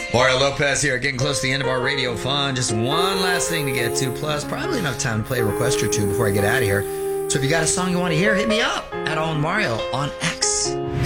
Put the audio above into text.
Mario Lopez here, getting close to the end of our radio fun. Just one last thing to get to, plus probably enough time to play a request or two before I get out of here. So if you got a song you want to hear, hit me up at Owen Mario on X.